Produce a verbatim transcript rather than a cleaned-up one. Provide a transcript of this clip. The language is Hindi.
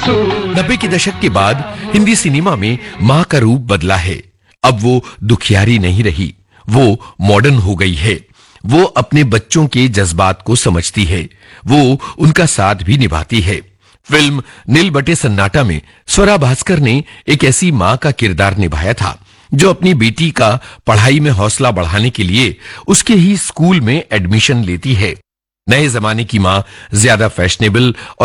नब्बे के दशक के बाद हिंदी सिनेमा में मां का रूप बदला है। अब वो दुखियारी नहीं रही, वो मॉडर्न हो गई है। वो अपने बच्चों के जज्बात को समझती है, वो उनका साथ भी निभाती है। फिल्म नील बटे सन्नाटा में स्वरा भास्कर ने एक ऐसी मां का किरदार निभाया था जो अपनी बेटी का पढ़ाई में हौसला बढ़ाने के लिए उसके ही स्कूल में एडमिशन लेती है। नए जमाने की मां ज्यादा फैशनेबल और